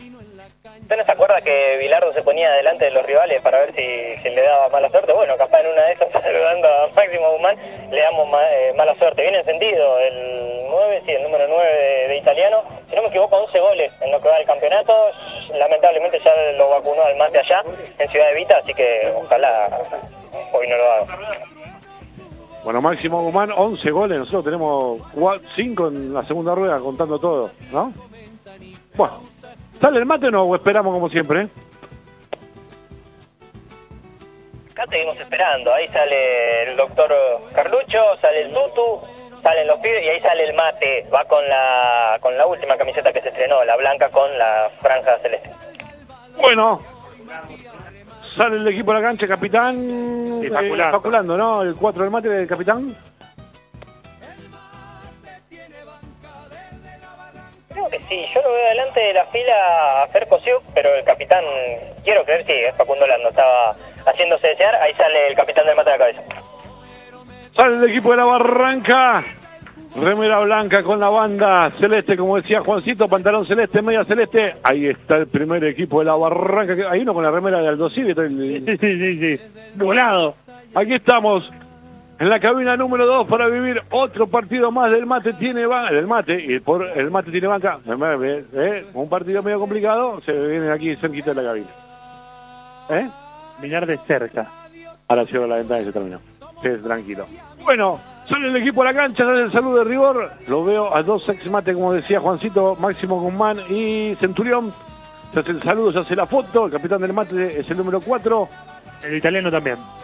¿Usted no se acuerda que Bilardo se ponía delante de los rivales para ver si le daba mala suerte? Bueno, capaz en una de esas, saludando a Máximo Guzmán, le damos mala suerte. Viene encendido el 9, sí, el número 9 de Italiano. Si no me equivoco, 11 goles en lo que va del campeonato. Lamentablemente ya lo vacunó al mate allá, en Ciudad Evita, así que ojalá hoy no lo haga. Bueno, Máximo Guzmán, 11 goles. Nosotros tenemos 5 en la segunda rueda, contando todo, ¿no? Bueno, ¿sale el mate o no? ¿O esperamos como siempre? Acá seguimos esperando. Ahí sale el doctor Carlucho, sale el Tutu, salen los pibes y ahí sale el mate. Va con la última camiseta que se estrenó, la blanca con la franja celeste. Bueno, sale el equipo de la cancha, capitán. Faculando, ¿no? El 4 del mate del capitán. Creo que sí, yo lo veo delante de la fila a Fer Cosiuk, pero el capitán, quiero creer, sí, es Facundo Lando, estaba haciéndose desear. Ahí sale el capitán del mate de la cabeza. Sale el equipo de la Barranca, remera blanca con la banda celeste, como decía Juancito, pantalón celeste, media celeste. Ahí está el primer equipo de la Barranca, hay uno con la remera de Aldo Civi. Sí. Volado. Aquí estamos. En la cabina número 2 para vivir otro partido más del mate tiene banca, del mate, y por el mate tiene banca, un partido medio complicado, se viene aquí cerquita de la cabina. Mirar de cerca. Ahora cierro la ventana y se terminó. Sí, tranquilo. Bueno, sale el equipo a la cancha, sale el saludo de rigor, lo veo a dos ex mate, como decía Juancito, Máximo Guzmán y Centurión. Se hace el saludo, se hace la foto, el capitán del mate es el número 4. El italiano también.